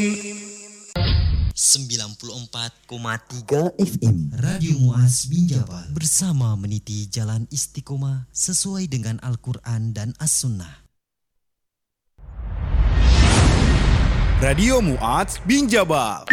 94,3 FM Radio Muaz bin Jabal bersama meniti jalan istiqomah sesuai dengan Al-Quran dan As-Sunnah. Radio Muaz bin Jabal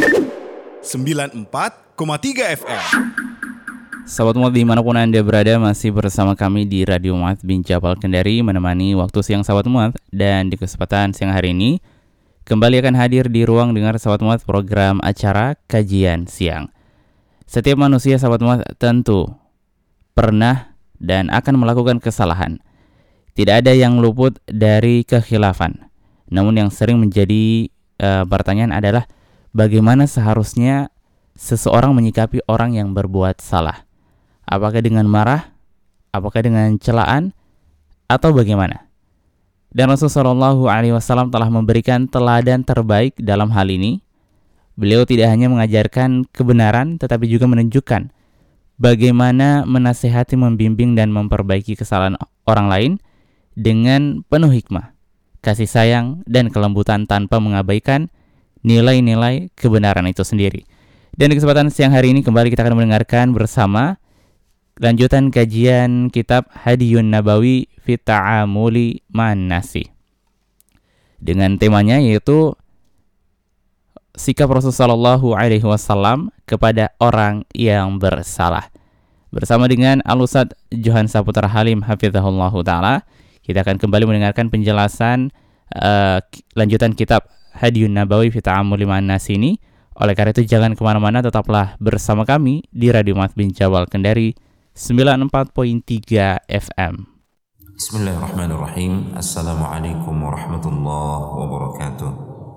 94,3 FM. Sahabat Muaz dimanapun Anda berada, masih bersama kami di Radio Muaz bin Jabal Kendari, menemani waktu siang Sahabat Muaz. Dan di kesempatan siang hari ini kembali akan hadir di ruang dengar Sahabat Muaz program acara Kajian Siang. Setiap manusia Sahabat Muaz tentu pernah dan akan melakukan kesalahan. Tidak ada yang luput dari kekhilafan. Namun yang sering menjadi pertanyaan adalah bagaimana seharusnya seseorang menyikapi orang yang berbuat salah. Apakah dengan marah? Apakah dengan celaan? Atau bagaimana? Dan Rasulullah SAW telah memberikan teladan terbaik dalam hal ini. Beliau tidak hanya mengajarkan kebenaran, tetapi juga menunjukkan bagaimana menasihati, membimbing, dan memperbaiki kesalahan orang lain dengan penuh hikmah, kasih sayang, dan kelembutan tanpa mengabaikan nilai-nilai kebenaran itu sendiri. Dan di kesempatan siang hari ini kembali kita akan mendengarkan bersama lanjutan kajian kitab Hadiyun Nabawi fi Ta'amuli ma'an Nasi, dengan temanya yaitu sikap Rasulullah SAW kepada orang yang bersalah. Bersama dengan Al-Ustadz Johan Saputra Halim Hafizahullah Ta'ala, kita akan kembali mendengarkan penjelasan lanjutan kitab Hadiyun Nabawi fi Ta'amuli ma'an Nasi ini. Oleh karena itu jangan kemana-mana, tetaplah bersama kami di Radio Muaz bin Jabal Kendari 94.3 FM. Bismillahirrahmanirrahim. Assalamualaikum warahmatullahi wabarakatuh.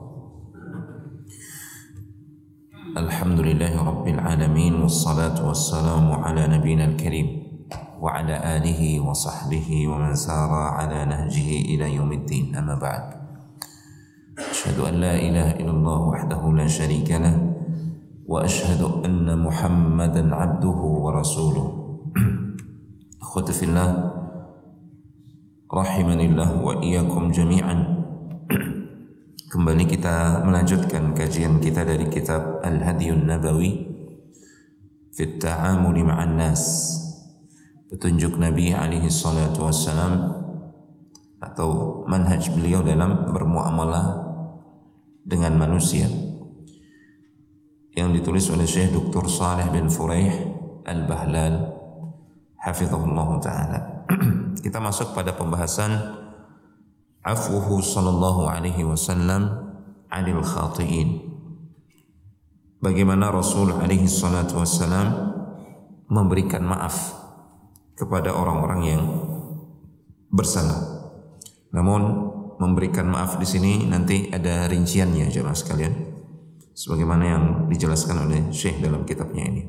Alhamdulillahi rabbil alamin, wassalatu wassalamu ala nabiyina al-karim wa ala alihi wa sahbihi wa man sara ala nahjihi ila yaumiddin. Amma ba'd. Asyhadu an la ilaha illallah wahdahu la syarika lah wa asyhadu anna Muhammadan abduhu wa rasuluh. Akhwati fillah, rahimanillah wa iyyakum jami'an. Kembali kita melanjutkan kajian kita dari kitab Al-Hadiyun Nabawi fi Ta'amuli ma'an Nas, petunjuk Nabi alaihi salatu wassalam atau manhaj beliau dalam bermuamalah dengan manusia, yang ditulis oleh Syekh Dr. Saleh bin Furaih Al-Bahlal hafizahullah ta'ala. Kita masuk pada pembahasan afwuhu sallallahu alaihi wasallam 'anil khati'in. Bagaimana Rasul alaihi salatu wassalam memberikan maaf kepada orang-orang yang bersalah. Namun memberikan maaf di sini nanti ada rinciannya jemaah sekalian, sebagaimana yang dijelaskan oleh Syekh dalam kitabnya ini.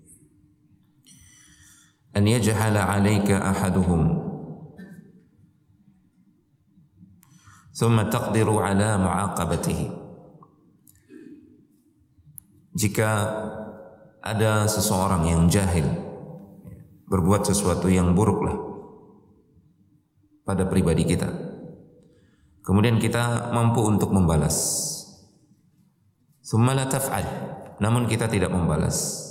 An yajhala 'alaika ahaduhum thumma taqdiru 'ala mu'aqabatihi. Jika ada seseorang yang jahil berbuat sesuatu yang buruklah pada pribadi kita, kemudian kita mampu untuk membalas, thumma la taf'al, namun kita tidak membalas,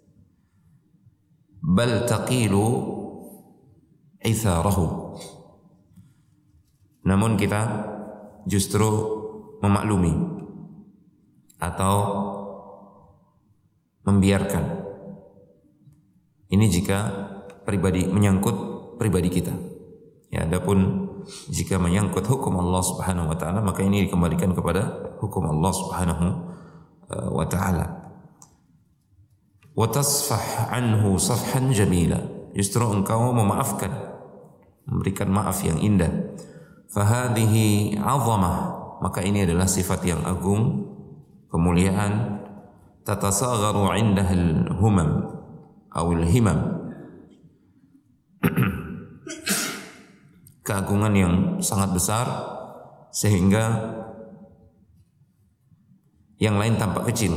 bal taqilu itharahu, namun kita justru memaklumi atau membiarkan. Ini jika menyangkut pribadi kita. Ya, adapun jika menyangkut hukum Allah Subhanahu wa taala, maka ini dikembalikan kepada hukum Allah Subhanahu wa taala. Wa tasfah anhu safhan jamila, justru engkau memaafkan, memberikan maaf yang indah. Fahadhihi 'azamah, maka ini adalah sifat yang agung, kemuliaan. Tatasagharu 'indahal humam awil himam, keagungan yang sangat besar sehingga yang lain tampak kecil.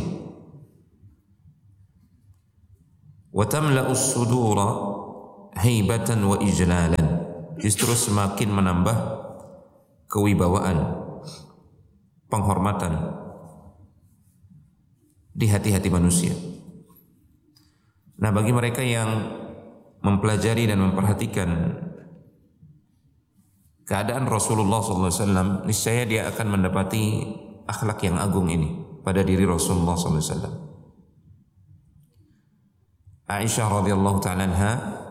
Wa tamla'us sudura haibatan wa ijlalan, justru semakin menambah kewibawaan, penghormatan di hati-hati manusia. Nah, bagi mereka yang mempelajari dan memperhatikan keadaan Rasulullah SAW, niscaya dia akan mendapati akhlak yang agung ini pada diri Rasulullah SAW. Aisyah radhiyallahu ta'ala anha,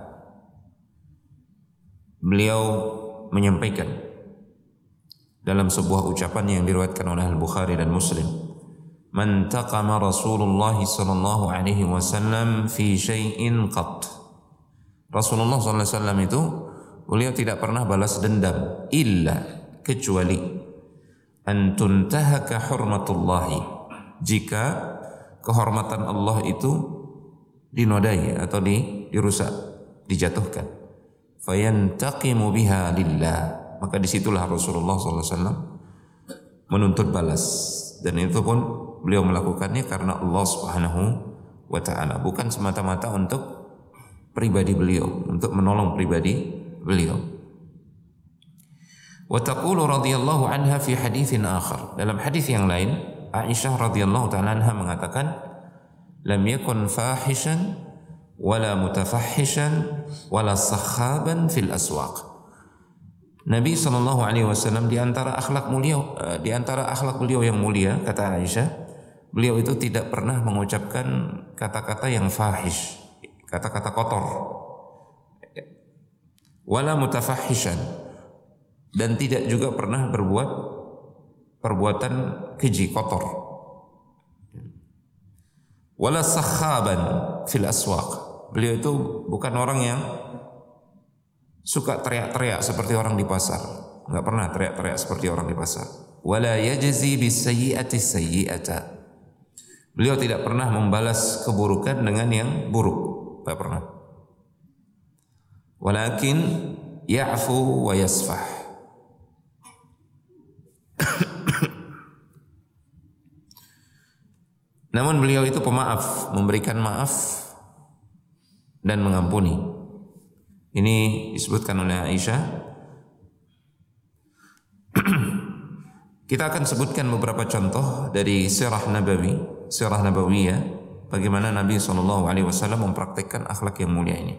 beliau menyampaikan dalam sebuah ucapan yang diriwayatkan oleh Al-Bukhari dan Muslim, "Man taqama Rasulullah sallallahu alaihi wasallam fi syai'in qat." Rasulullah sallallahu alaihi wasallam itu beliau tidak pernah balas dendam illa kecuali an tuntahaka hurmatullahi, jika kehormatan Allah itu dinodai atau dirusak, dijatuhkan. Fayantaqimu biha lillah, maka disitulah Rasulullah SAW menuntut balas, dan itu pun beliau melakukannya karena Allah Subhanahu wa Ta'ala, bukan semata-mata untuk pribadi beliau, untuk menolong pribadi beliau. Wa taqulu radhiyallahu anha fi haditsin akhar, dalam hadis yang lain Aisyah radhiyallahu ta'ala anha mengatakan, lam yakun fahishan wala mutafahishan wala sakhaban fil aswaq. Nabi sallallahu alaihi wasallam di antara akhlak beliau yang mulia, kata Aisyah, beliau itu tidak pernah mengucapkan kata-kata yang fahish, kata-kata kotor, wala mutafahishan, dan tidak juga pernah berbuat perbuatan keji, kotor. Wala sakhaban fil aswaq, beliau itu bukan orang yang suka teriak-teriak seperti orang di pasar, enggak pernah teriak-teriak seperti orang di pasar. Wala yajzi bis sayyi'ati sayyi'ata, beliau tidak pernah membalas keburukan dengan yang buruk, enggak pernah. Walakin ya'fu wa yasfah, namun beliau itu pemaaf, memberikan maaf dan mengampuni. Ini disebutkan oleh Aisyah. Kita akan sebutkan beberapa contoh dari sirah nabawiyah, bagaimana Nabi SAW mempraktikkan akhlak yang mulia ini.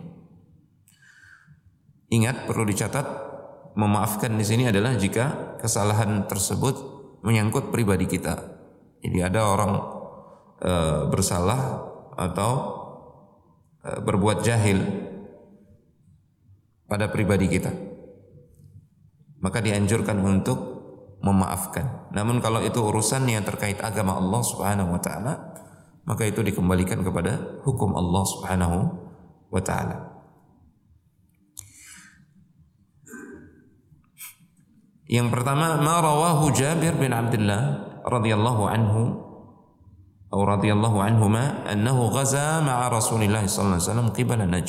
Ingat, perlu dicatat, memaafkan di sini adalah jika kesalahan tersebut menyangkut pribadi kita. Jadi ada orang bersalah atau berbuat jahil pada pribadi kita, maka dianjurkan untuk memaafkan. Namun kalau itu urusan yang terkait agama Allah Subhanahu wa Ta'ala, maka itu dikembalikan kepada hukum Allah Subhanahu wa Ta'ala. Yang pertama, ma rawahu Jabir bin Abdullah radhiyallahu anhu atau radhiyallahu anhuma annahu ghaza ma'a Rasulillah sallallahu alaihi wasallam qibala Najd.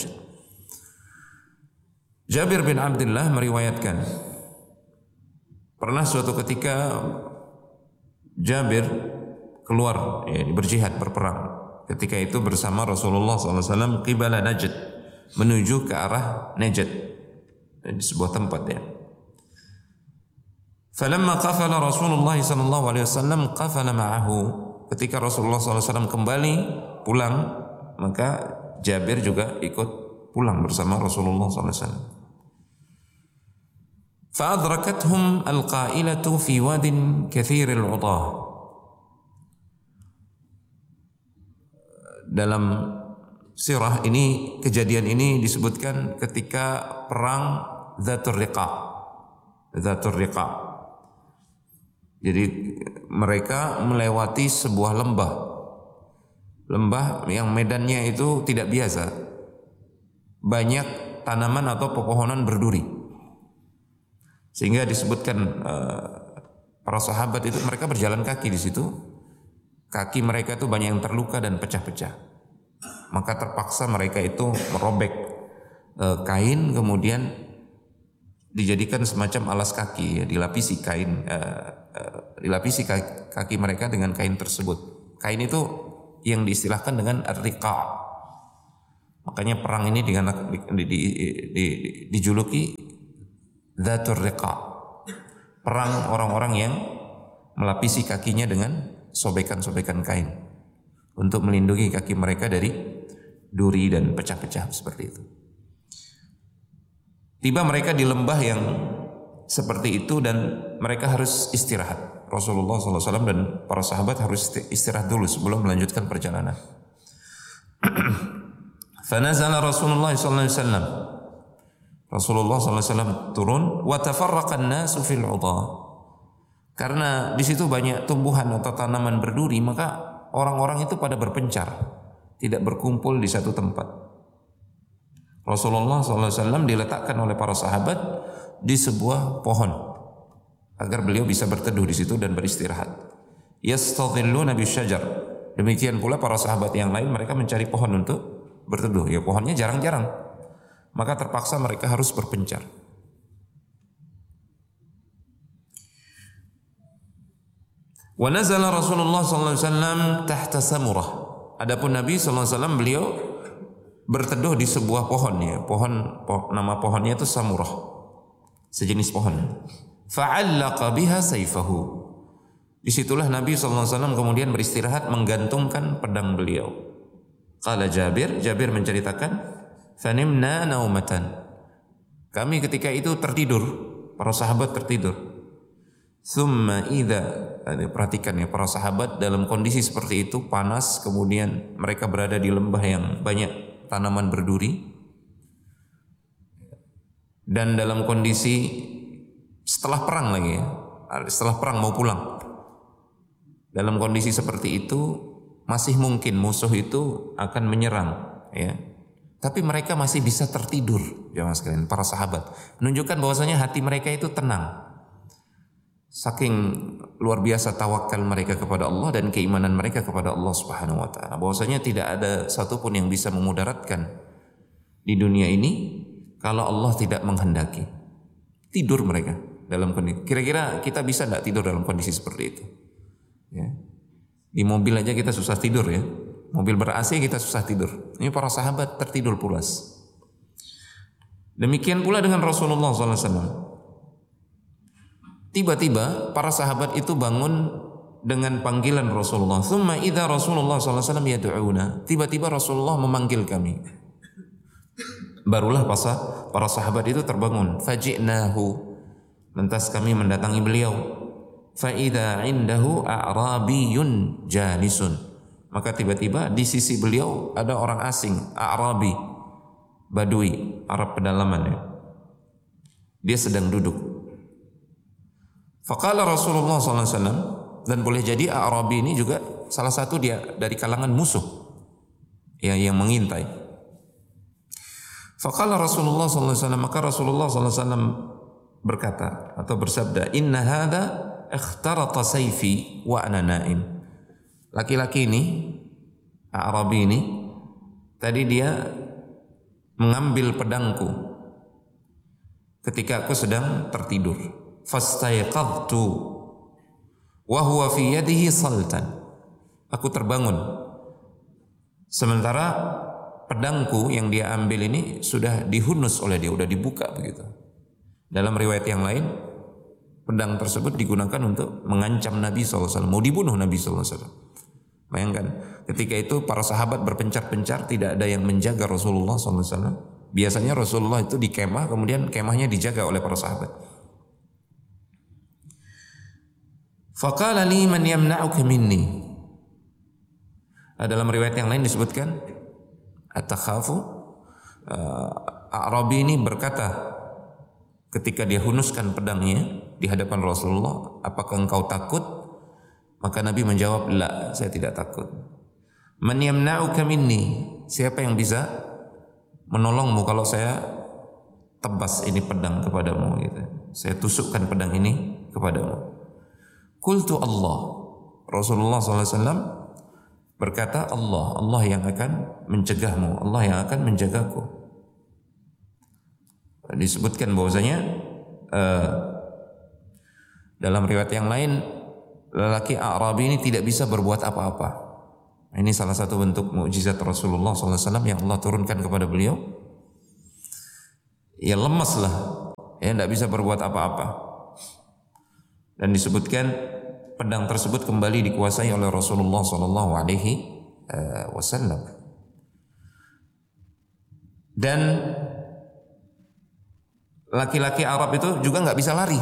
Jabir bin Abdullah meriwayatkan, pernah suatu ketika Jabir keluar, berjihad, berperang. Ketika itu bersama Rasulullah sallallahu alaihi wasallam qibala Najd, menuju ke arah Najd, di sebuah tempat ya. Falamma qafala Rasulullah sallallahu alaihi wasallam qafala ma'ahu. Ketika Rasulullah SAW kembali pulang, maka Jabir juga ikut pulang bersama Rasulullah SAW. Fa'adrakathum al-qa'ilatu fi wadin kathiril udah. Dalam sirah ini, kejadian ini disebutkan ketika perang Dzatur Riqa'. Jadi mereka melewati sebuah lembah yang medannya itu tidak biasa, banyak tanaman atau pepohonan berduri, sehingga disebutkan para sahabat itu mereka berjalan kaki di situ, kaki mereka itu banyak yang terluka dan pecah-pecah, maka terpaksa mereka itu merobek kain, kemudian dijadikan semacam alas kaki, dilapisi kaki mereka dengan kain tersebut. Kain itu yang diistilahkan dengan ar-riqa'. Makanya perang ini dijuluki Dzatur Riqa', perang orang-orang yang melapisi kakinya dengan sobekan-sobekan kain. untuk melindungi kaki mereka dari duri dan pecah-pecah seperti itu. Tiba mereka di lembah yang seperti itu dan mereka harus istirahat. Rasulullah SAW dan para sahabat harus istirahat dulu sebelum melanjutkan perjalanan. Fanazala Rasulullah SAW. Rasulullah SAW turun. Wa tafarraqan nasu fil 'udha. Karena di situ banyak tumbuhan atau tanaman berduri, maka orang-orang itu pada berpencar, tidak berkumpul di satu tempat. Rasulullah SAW diletakkan oleh para sahabat di sebuah pohon agar beliau bisa berteduh di situ dan beristirahat. Yastadhilluna bisyajar. Demikian pula para sahabat yang lain, mereka mencari pohon untuk berteduh. Ya, pohonnya jarang-jarang, maka terpaksa mereka harus berpencar. Wa nazala Rasulullah SAW tahta samurah. Adapun Nabi SAW beliau berteduh di sebuah pohon, ya. Nama pohonnya itu samurah, sejenis pohon. Fa'allaqa biha sayfahu. Disitulah Nabi SAW kemudian beristirahat menggantungkan pedang beliau. Qala Jabir menceritakan, fanimna naumatan. Kami ketika itu tertidur, para sahabat tertidur. Summa idza, perhatikan ya, para sahabat dalam kondisi seperti itu, panas, kemudian mereka berada di lembah yang banyak tanaman berduri, dan dalam kondisi setelah perang lagi ya, setelah perang mau pulang. Dalam kondisi seperti itu masih mungkin musuh itu akan menyerang, ya. Tapi mereka masih bisa tertidur, jemaah sekalian, para sahabat, menunjukkan bahwasanya hati mereka itu tenang. Saking luar biasa tawakal mereka kepada Allah dan keimanan mereka kepada Allah Subhanahu wa taala, bahwasanya tidak ada satupun yang bisa memudaratkan di dunia ini kalau Allah tidak menghendaki. Tidur mereka dalam kondisi. Kira-kira kita bisa enggak tidur dalam kondisi seperti itu? Ya. Di mobil aja kita susah tidur, ya. Mobil ber-AC kita susah tidur. Ini para sahabat tertidur pulas. Demikian pula dengan Rasulullah SAW. Tiba-tiba para sahabat itu bangun dengan panggilan Rasulullah. Tsumma idza Rasulullah SAW yad'una. Tiba-tiba Rasulullah memanggil kami. Barulah para sahabat itu terbangun. Faji'nahu. Lantas kami mendatangi beliau. Fa idza 'indahu a'rabiyyun jalisun. Maka tiba-tiba di sisi beliau ada orang asing, A'rabi, Badui, Arab pedalaman, ya. Dia sedang duduk. Faqala Rasulullah SAW, dan boleh jadi A'rabi ini juga salah satu dia dari kalangan musuh yang mengintai. Faqala Rasulullah SAW, maka Rasulullah SAW berkata atau bersabda, Inna hadha ikhtarata sayfi wa ana naim. Laki-laki ini, A'rabi ini, tadi dia mengambil pedangku ketika aku sedang tertidur. Fastayqadtu wa huwa fi yadihi saltan. Aku terbangun sementara pedangku yang dia ambil ini sudah dihunus oleh dia, sudah dibuka begitu. Dalam riwayat yang lain, pedang tersebut digunakan untuk mengancam Nabi SAW, mau dibunuh Nabi SAW. Bayangkan, ketika itu para sahabat berpencar-pencar, tidak ada yang menjaga Rasulullah SAW. Biasanya Rasulullah itu di kemah, kemudian kemahnya dijaga oleh para sahabat. Faqala li man yamna'uka minni. Dalam riwayat yang lain disebutkan, atakhafu. A'rabi ini berkata ketika dia hunuskan pedangnya di hadapan Rasulullah, apakah engkau takut? Maka Nabi menjawab, la, saya tidak takut. Man yamna'uka minni. Siapa yang bisa menolongmu kalau saya tebas ini pedang kepadamu, gitu. Saya tusukkan pedang ini kepadamu. Qultu Allah. Rasulullah SAW berkata, Allah yang akan mencegahmu, Allah yang akan menjagaku. Disebutkan bahwasanya dalam riwayat yang lain, lelaki A'rabi ini tidak bisa berbuat apa-apa. Ini salah satu bentuk mukjizat Rasulullah SAW yang Allah turunkan kepada beliau. Ya lemas lah, ya tidak bisa berbuat apa-apa. Dan disebutkan pedang tersebut kembali dikuasai oleh Rasulullah SAW. wasallam. Dan laki-laki Arab itu juga nggak bisa lari,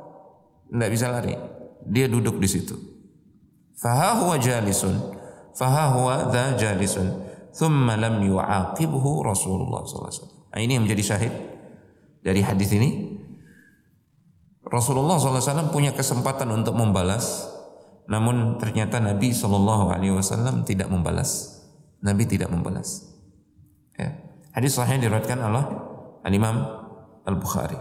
dia duduk di situ. Faha huwa jalisun, faha huwa dha jalisun, thumma lam yu'aqibhu Rasulullah SAW. Nah, ini yang menjadi syahid dari hadis ini. Rasulullah SAW punya kesempatan untuk membalas, namun ternyata Nabi SAW tidak membalas. Nabi tidak membalas. Ya. Hadis sahih diriwayatkan oleh Al-Imam Al-Bukhari.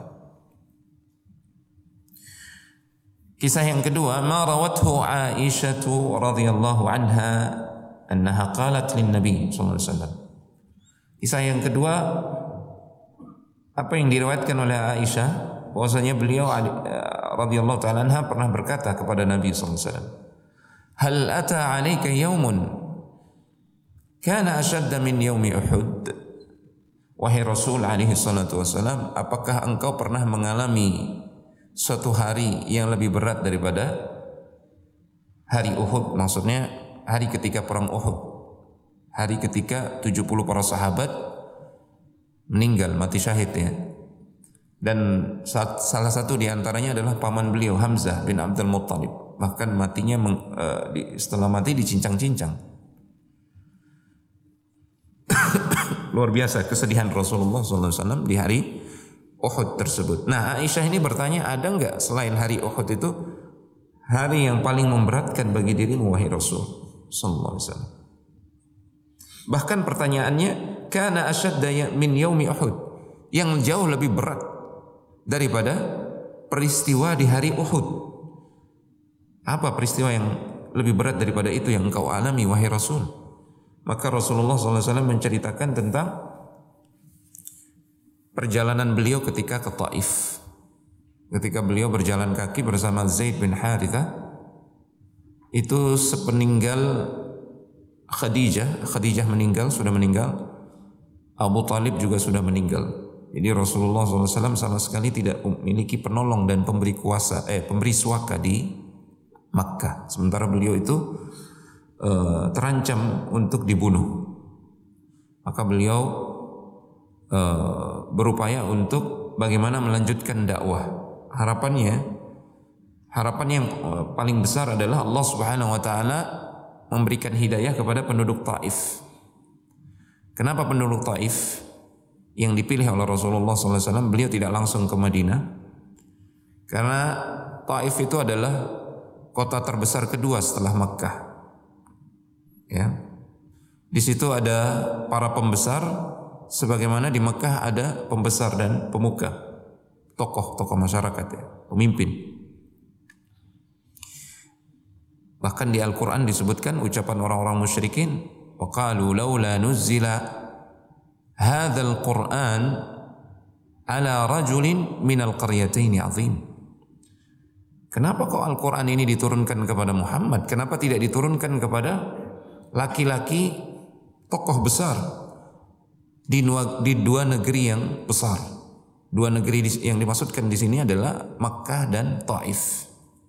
Kisah yang kedua, ma rawathu Aisyah radhiyallahu anha annaha qalat lin Nabi sallallahu alaihi wasallam. Kisah yang kedua, apa yang diriwayatkan oleh Aisyah, bahwasanya beliau radhiyallahu ta'ala anha pernah berkata kepada Nabi sallallahu alaihi wasallam, hal ata 'alaika yaumun kana ashadda min yaumi Uhud. Wahai Rasul alaihi salatu wasallam, apakah engkau pernah mengalami suatu hari yang lebih berat daripada hari Uhud? Maksudnya hari ketika perang Uhud, hari ketika 70 para sahabat meninggal, mati syahid ya. Dan salah satu di antaranya adalah paman beliau Hamzah bin Abdul Muttalib. Bahkan matinya setelah mati dicincang-cincang. Luar biasa kesedihan Rasulullah SAW di hari Uhud tersebut. Nah, Aisyah ini bertanya, ada enggak selain hari Uhud itu hari yang paling memberatkan bagi dirimu wahai Rasul sallallahu alaihi wasallam? Bahkan pertanyaannya, kana asyadda min yaumi Uhud, yang jauh lebih berat daripada peristiwa di hari Uhud. Apa peristiwa yang lebih berat daripada itu yang engkau alami wahai Rasul? Maka Rasulullah SAW menceritakan tentang perjalanan beliau ketika ke Taif. Ketika beliau berjalan kaki bersama Zaid bin Harithah, itu sepeninggal Khadijah meninggal, sudah meninggal. Abu Talib juga sudah meninggal. Jadi Rasulullah SAW sama sekali tidak memiliki penolong dan pemberi suaka di Makkah. Sementara beliau itu terancam untuk dibunuh. Maka beliau berupaya untuk bagaimana melanjutkan dakwah. Harapan yang paling besar adalah Allah Subhanahu wa taala memberikan hidayah kepada penduduk Taif. Kenapa penduduk Taif yang dipilih oleh Rasulullah SAW? Beliau tidak langsung ke Madinah, karena Taif itu adalah kota terbesar kedua setelah Makkah. Ya, di situ ada para pembesar, sebagaimana di Mekah ada pembesar dan pemuka, tokoh masyarakat ya, pemimpin. Bahkan di Al-Quran disebutkan ucapan orang-orang musyrikin, wa qalu laula nuzzila hadzal Qur'an ala rajulin minal qaryataini azim. Kenapa kok Al-Quran ini diturunkan kepada Muhammad? Kenapa tidak diturunkan kepada laki-laki tokoh besar di dua negeri yang besar? Dua negeri yang dimaksudkan di sini adalah Makkah dan Taif.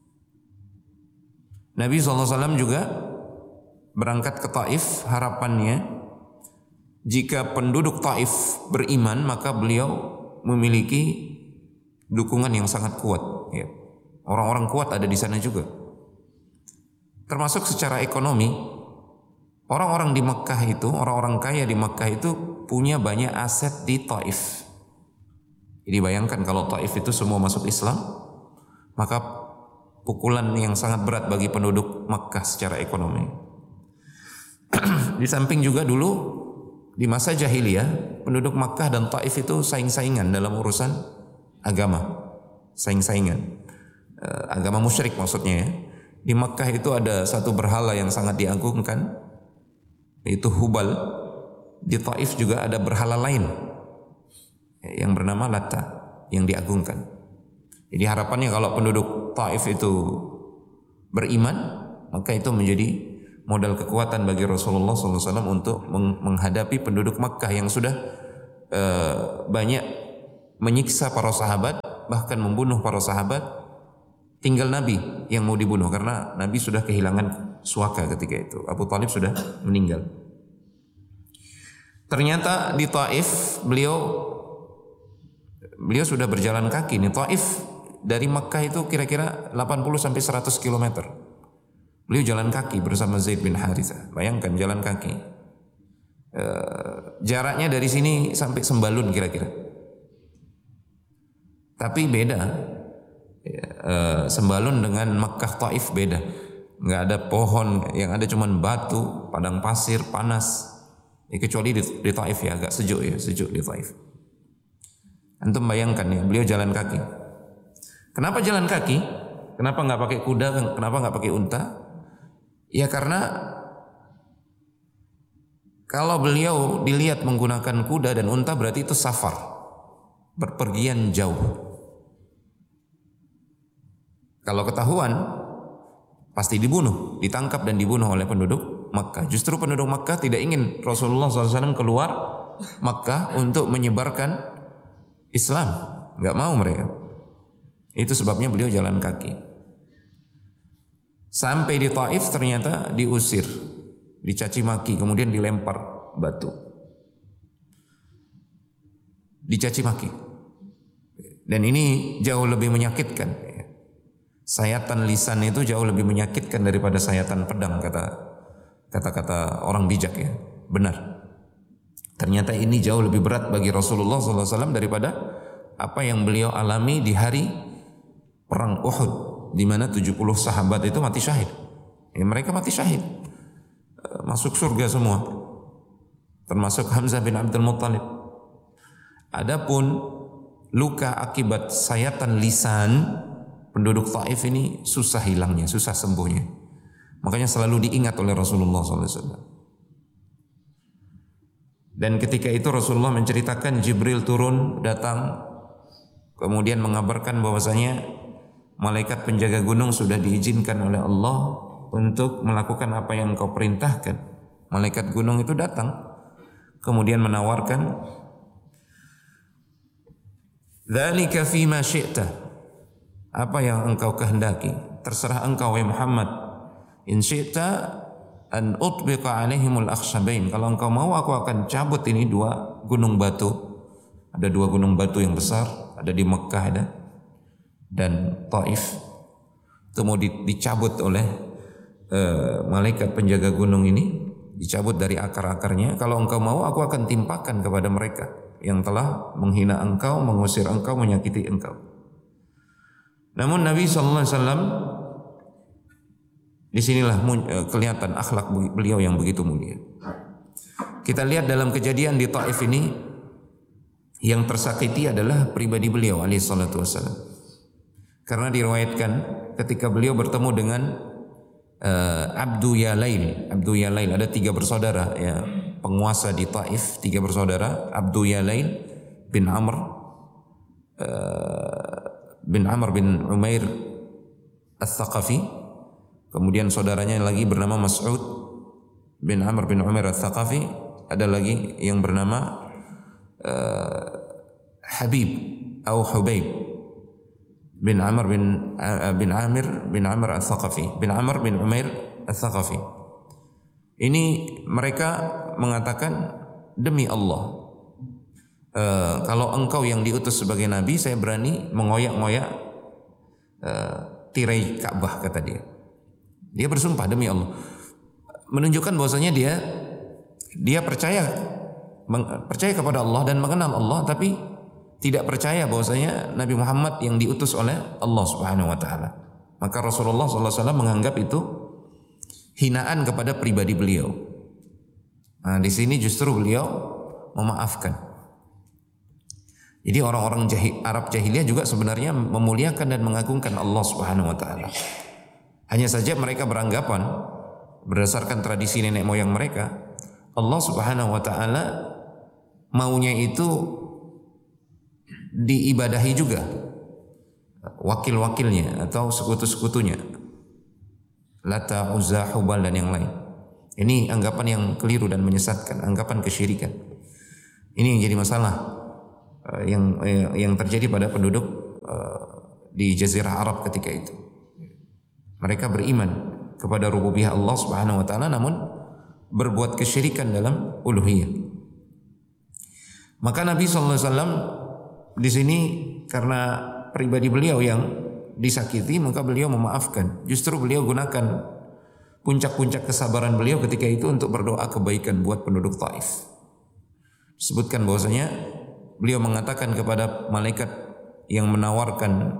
Nabi SAW juga berangkat ke Taif, harapannya jika penduduk Taif beriman maka beliau memiliki dukungan yang sangat kuat. Ya. Orang-orang kuat ada di sana juga, termasuk secara ekonomi. Orang-orang di Mekah itu, orang-orang kaya di Mekah itu punya banyak aset di Taif. Jadi bayangkan kalau Taif itu semua masuk Islam, maka pukulan yang sangat berat bagi penduduk Mekah secara ekonomi. Di samping juga dulu di masa jahiliyah, penduduk Mekah dan Taif itu saing-saingan dalam urusan agama. Saing-saingan. Agama musyrik maksudnya ya. Di Mekah itu ada satu berhala yang sangat diagungkan, yaitu Hubal. Di Taif juga ada berhala lain yang bernama Lata yang diagungkan. Jadi harapannya kalau penduduk Taif itu beriman, maka itu menjadi modal kekuatan bagi Rasulullah SAW untuk menghadapi penduduk Makkah yang sudah banyak menyiksa para sahabat, bahkan membunuh para sahabat. Tinggal Nabi yang mau dibunuh karena Nabi sudah kehilangan suaka ketika itu. Abu Thalib sudah meninggal. Ternyata di Taif beliau sudah berjalan kaki nih. Taif dari Makkah itu kira-kira 80 sampai 100 km. Beliau jalan kaki bersama Zaid bin Harithah. Bayangkan jalan kaki. Jaraknya dari sini sampai Sembalun kira-kira. Tapi beda. Sembalun dengan Makkah Taif beda. Nggak ada pohon, yang ada cuman batu, padang pasir, panas. Kecuali di Taif ya, agak sejuk di Taif. Antum bayangkan ya, beliau jalan kaki. Kenapa jalan kaki? Kenapa nggak pakai kuda? Kenapa nggak pakai unta? Ya karena kalau beliau dilihat menggunakan kuda dan unta berarti itu safar, berpergian jauh. Kalau ketahuan pasti dibunuh, ditangkap dan dibunuh oleh penduduk Makkah. Justru penduduk Makkah tidak ingin Rasulullah SAW keluar Makkah untuk menyebarkan Islam, nggak mau mereka. Itu sebabnya beliau jalan kaki. Sampai di Taif ternyata diusir, dicaci maki, kemudian dilempar batu, dicaci maki. Dan ini jauh lebih menyakitkan. Sayatan lisan itu jauh lebih menyakitkan daripada sayatan pedang, kata orang bijak ya. Benar. Ternyata ini jauh lebih berat bagi Rasulullah SAW daripada apa yang beliau alami di hari perang Uhud, di mana 70 sahabat itu mati syahid. Ya, mereka mati syahid, masuk surga semua, termasuk Hamzah bin Abdul Muttalib. Adapun luka akibat sayatan lisan penduduk Taif ini susah hilangnya, susah sembuhnya. Makanya selalu diingat oleh Rasulullah SAW. Dan ketika itu Rasulullah menceritakan Jibril turun datang, kemudian mengabarkan bahwasanya malaikat penjaga gunung sudah diizinkan oleh Allah untuk melakukan apa yang kau perintahkan. Malaikat gunung itu datang, kemudian menawarkan, dzalika fima syi'ta, apa yang engkau kehendaki, terserah engkau ya Muhammad. In syi'ta an utbiqa alaihimul akhshabain, kalau engkau mau aku akan cabut ini 2 gunung batu. Ada 2 gunung batu yang besar, ada di Mekah ada, dan Taif. Itu mau dicabut oleh malaikat penjaga gunung ini, dicabut dari akar-akarnya. Kalau engkau mau aku akan timpakan kepada mereka yang telah menghina engkau, mengusir engkau, menyakiti engkau. Namun Nabi SAW, disinilah kelihatan akhlak beliau yang begitu mulia. Kita lihat dalam kejadian di Taif ini, yang tersakiti adalah pribadi beliau alaihi salatu wassalam. Karena diriwayatkan ketika beliau bertemu dengan Abdu Yalail. Abdu Yalail, ada 3 bersaudara ya, penguasa di Taif, 3 bersaudara, Abdu Yalail bin Amr bin Umair Al-Thaqafi. Kemudian saudaranya lagi bernama Mas'ud bin Amr bin Umair Al-Thaqafi. Ada lagi yang bernama Habib atau Hubaib bin Amr bin Amr Al-Thaqafi, bin Amr bin Umair Al-Thaqafi. Ini mereka mengatakan, demi Allah, kalau engkau yang diutus sebagai nabi, saya berani mengoyak-ngoyak tirai Ka'bah, kata dia. Dia bersumpah demi Allah, menunjukkan bahwasanya dia percaya kepada Allah dan mengenal Allah, tapi tidak percaya bahwasanya Nabi Muhammad yang diutus oleh Allah Subhanahu wa taala. Maka Rasulullah SAW menganggap itu hinaan kepada pribadi beliau. Nah, di sini justru beliau memaafkan. Jadi orang-orang Arab jahiliyah juga sebenarnya memuliakan dan mengagungkan Allah Subhanahu wa taala. Hanya saja mereka beranggapan berdasarkan tradisi nenek moyang mereka, Allah Subhanahu wa taala maunya itu diibadahi juga wakil-wakilnya atau sekutu-sekutunya, Lata, Uzza, Hubal dan yang lain. Ini anggapan yang keliru dan menyesatkan, anggapan kesyirikan. Ini yang jadi masalah yang terjadi pada penduduk di Jazirah Arab ketika itu. Mereka beriman kepada rububiyah Allah Subhanahu wa taala, namun berbuat kesyirikan dalam uluhiyah. Maka Nabi sallallahu alaihi wasallam di sini karena pribadi beliau yang disakiti, maka beliau memaafkan. Justru beliau gunakan puncak-puncak kesabaran beliau ketika itu untuk berdoa kebaikan buat penduduk Taif. Disebutkan bahwasanya beliau mengatakan kepada malaikat yang menawarkan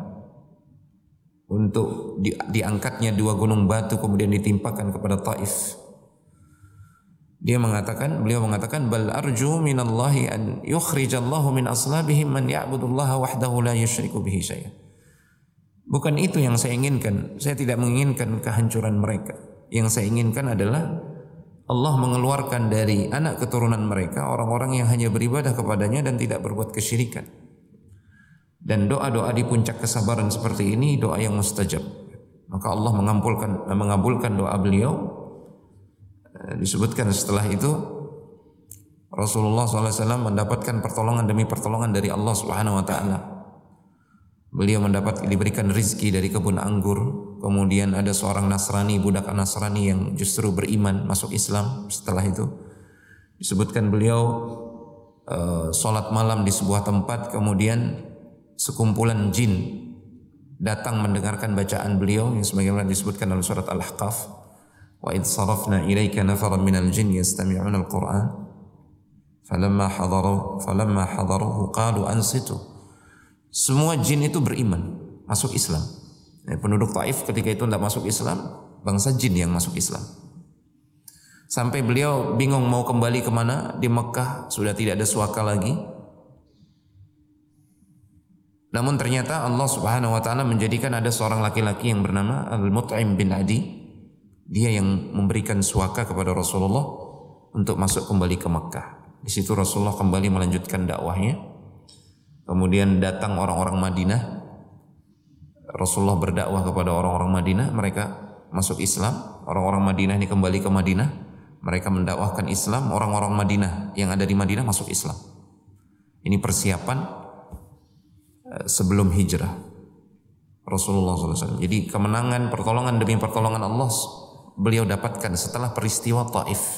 untuk diangkatnya 2 gunung batu kemudian ditimpakan kepada Taif. Beliau mengatakan bal arju minallahi an yukhrijallahu min aslabihim man ya'budullaha wahdahu la yusyriku bihi syai'a. Bukan itu yang saya inginkan. Saya tidak menginginkan kehancuran mereka. Yang saya inginkan adalah Allah mengeluarkan dari anak keturunan mereka orang-orang yang hanya beribadah kepadanya dan tidak berbuat kesyirikan. Dan doa-doa di puncak kesabaran seperti ini doa yang mustajab. Maka Allah mengabulkan doa beliau. Disebutkan setelah itu Rasulullah SAW mendapatkan pertolongan demi pertolongan dari Allah Subhanahu wa taala. Beliau diberikan rizki dari kebun anggur. Kemudian ada seorang Nasrani, budak Nasrani yang justru beriman, masuk Islam. Setelah itu disebutkan beliau sholat malam di sebuah tempat, kemudian sekumpulan jin datang mendengarkan bacaan beliau yang sebagaimana disebutkan dalam surat Al-Ahqaf. Wa idh sarafna ilaika nafaran minal jin yastami'una al-Qur'an falamma hadaruhu qalu ansitu. Semua jin itu beriman, masuk Islam. Penduduk Taif ketika itu tidak masuk Islam, bangsa jin yang masuk Islam. Sampai beliau bingung mau kembali kemana. Di Mekah sudah tidak ada suaka lagi. Namun ternyata Allah Subhanahu wa taala menjadikan ada seorang laki-laki yang bernama Al-Mut'im bin Adi. Dia yang memberikan suaka kepada Rasulullah untuk masuk kembali ke Mekah. Di situ Rasulullah kembali melanjutkan dakwahnya. Kemudian datang orang-orang Madinah. Rasulullah berdakwah kepada orang-orang Madinah, mereka masuk Islam. Orang-orang Madinah ini kembali ke Madinah, mereka mendakwahkan Islam. Orang-orang Madinah yang ada di Madinah masuk Islam. Ini persiapan sebelum hijrah Rasulullah SAW. Jadi kemenangan, pertolongan demi pertolongan Allah beliau dapatkan setelah peristiwa Taif.